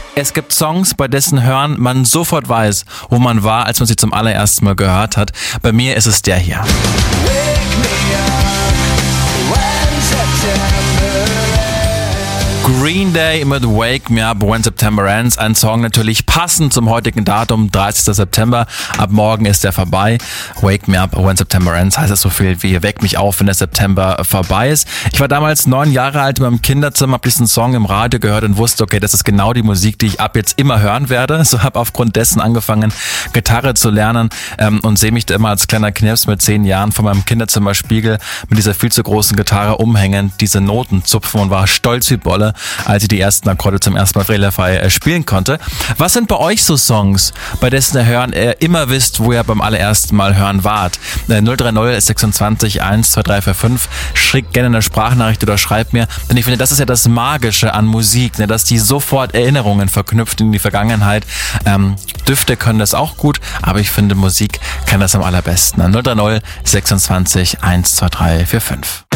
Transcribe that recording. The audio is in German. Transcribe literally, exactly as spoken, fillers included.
Es gibt Songs, bei dessen Hören man sofort weiß, wo man war, als man sie zum allerersten Mal gehört hat. Bei mir ist es der hier. Green Day mit Wake Me Up When September Ends. Ein Song natürlich passend zum heutigen Datum, dreißigsten September. Ab morgen ist der vorbei. Wake Me Up When September Ends heißt es so viel wie Weck mich auf, wenn der September vorbei ist. Ich war damals neun Jahre alt in meinem Kinderzimmer, habe diesen Song im Radio gehört und wusste, okay, das ist genau die Musik, die ich ab jetzt immer hören werde. So habe aufgrund dessen angefangen, Gitarre zu lernen ähm, und sehe mich da immer als kleiner Knirps mit zehn Jahren vor meinem Kinderzimmerspiegel mit dieser viel zu großen Gitarre umhängen, diese Noten zupfen und war stolz wie Bolle, als ich die ersten Akkorde zum ersten Mal fehlerfrei äh, spielen konnte. Was sind bei euch so Songs, bei dessen ihr hören ihr immer wisst, wo ihr beim allerersten Mal hören wart? Äh, null drei null sechsundzwanzig eins zwei drei vier fünf. Schickt gerne eine Sprachnachricht oder schreibt mir, denn ich finde, das ist ja das Magische an Musik, ne, dass die sofort Erinnerungen verknüpft in die Vergangenheit. Ähm, Düfte können das auch gut, aber ich finde, Musik kann das am allerbesten. null drei null sechsundzwanzig eins zwei drei vier fünf.